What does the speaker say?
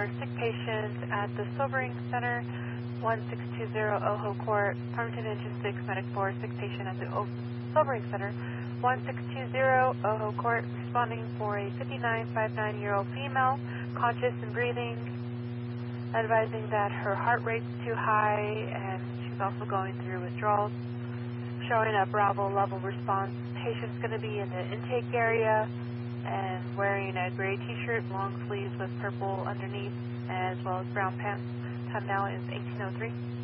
for sick patient at the Sobering Center, 1620 Ojo Court, Farmington Engine 6, Medic 4, sick patient at the Sobering Center, 1620 Ojo Court, responding for a 59-59-year-old female, conscious and breathing, advising that her heart rate's too high and she's also going through withdrawals, showing a Bravo level response. Patient's going to be in the intake area and wearing a gray t-shirt, long sleeves with purple underneath, as well as brown pants. Time now is 18:03.